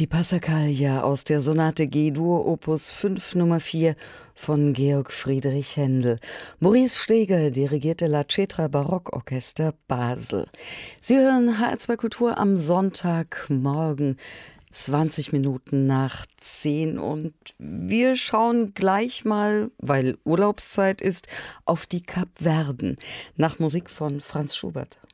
Die Passacaglia aus der Sonate G-Dur Opus 5 Nummer 4 von Georg Friedrich Händel. Maurice Steger dirigierte La Cetra Barockorchester Basel. Sie hören HR2 Kultur am Sonntagmorgen, 20 Minuten nach 10, und wir schauen gleich mal, weil Urlaubszeit ist, auf die Kapverden nach Musik von Franz Schubert.